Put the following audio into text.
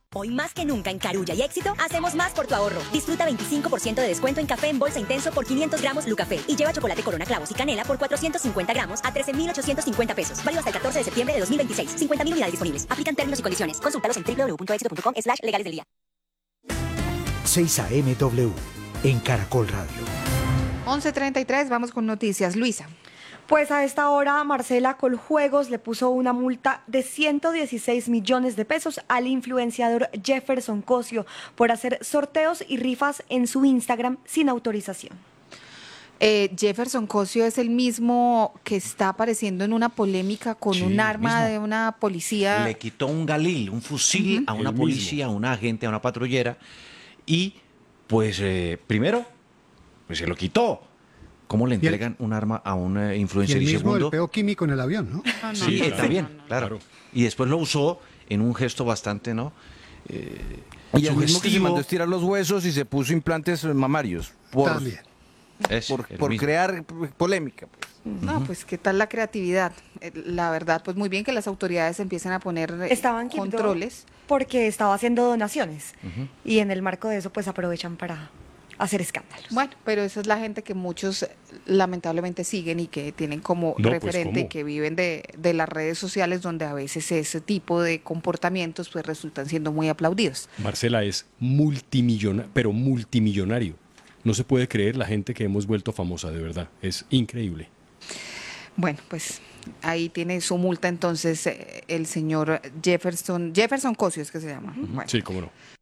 Hoy más que nunca en Carulla y Éxito, hacemos más por tu ahorro. Disfruta 25% de descuento en café en bolsa intenso por 500 gramos Lucafé y lleva chocolate Corona Clavos y Canela por 450 gramos a 13,850 pesos. Válido hasta el 14 de septiembre de 2026. 50.000 unidades disponibles. Aplican términos y condiciones. Consúltalos en www.exito.com/legales del día. 6 AM en Caracol Radio. 11:33, vamos con noticias. Luisa. Pues a esta hora Marcela Coljuegos le puso una multa de 116 millones de pesos al influenciador Jefferson Cosio por hacer sorteos y rifas en su Instagram sin autorización. Jefferson Cosio es el mismo que está apareciendo en una polémica con Sí, un el arma mismo. de una policía. Le quitó un galil, un fusil a una El policía, a una agente, a una patrullera y pues primero pues se lo quitó. ¿Cómo le entregan un arma a un Y influencer el y mismo segundo? golpeo químico en el avión, ¿no? No, no, Sí, no, no, también, no, no. claro. Y después lo usó en un gesto bastante, ¿no? Y el mismo que se sugestivo. mandó estirar los huesos y se puso implantes mamarios por, También. Es el por mismo. crear polémica. Pues. No, pues qué tal la creatividad. La verdad, pues muy bien que las autoridades empiecen a poner Estaban Quibdó controles. porque estaba haciendo donaciones y en el marco de eso pues aprovechan para hacer escándalos. Bueno, pero esa es la gente que muchos lamentablemente siguen y que tienen como No, pues, referente y ¿cómo? que viven de las redes sociales donde a veces ese tipo de comportamientos pues resultan siendo muy aplaudidos. Marcela es multimillonario, pero multimillonario. No se puede creer la gente que hemos vuelto famosa, de verdad. Es increíble. Bueno, pues ahí tiene su multa entonces el señor Jefferson Cosio es que se llama. Bueno. Sí, cómo no.